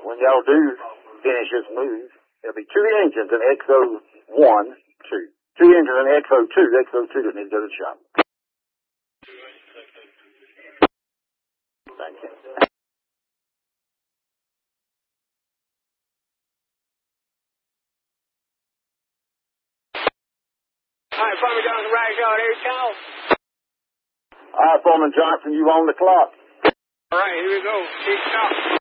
when y'all do finish this move, there'll be 2 engines in XO1, 2. 2 engines in XO2. XO2 doesn't need to go to the shop. Thank you. All right, Foreman Johnson, Ragshaw, here you go. All right, Foreman Johnson, you on the clock. All right, here we go. Keep stop.